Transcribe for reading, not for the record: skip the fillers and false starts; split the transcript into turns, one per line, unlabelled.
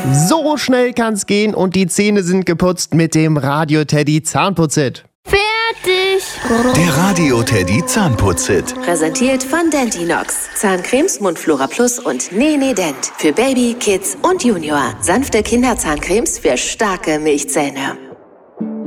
So schnell kann's gehen und die Zähne sind geputzt mit dem Radio Teddy Zahnputz-Hit.
Fertig!
Der Radio Teddy Zahnputz-Hit.
Präsentiert von Dentinox. Zahncremes, Mundflora Plus und Nee Dent. Für Baby, Kids und Junior. Sanfte Kinderzahncremes für starke Milchzähne.